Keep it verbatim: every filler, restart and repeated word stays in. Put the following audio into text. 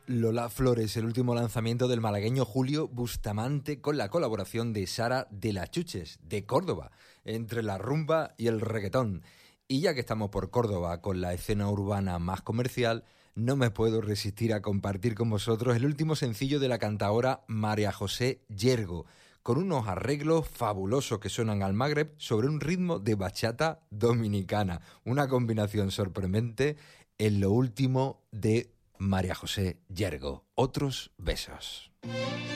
Lola Flores, el último lanzamiento del malagueño Julio Bustamante con la colaboración de Sara de las Chuches, de Córdoba, entre la rumba y el reggaetón. Y ya que estamos por Córdoba con la escena urbana más comercial, no me puedo resistir a compartir con vosotros el último sencillo de la cantaora María José Yergo, con unos arreglos fabulosos que suenan al Magreb sobre un ritmo de bachata dominicana. Una combinación sorprendente en lo último de María José Yergo. Otros besos.